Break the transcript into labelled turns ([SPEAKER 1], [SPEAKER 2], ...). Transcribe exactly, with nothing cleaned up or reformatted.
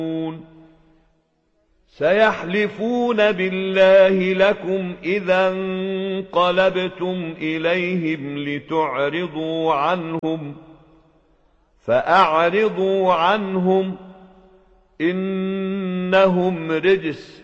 [SPEAKER 1] سيحلفون بالله لكم إذا انقلبتم إليهم لتعرضوا عنهم فأعرضوا عنهم إنهم رجس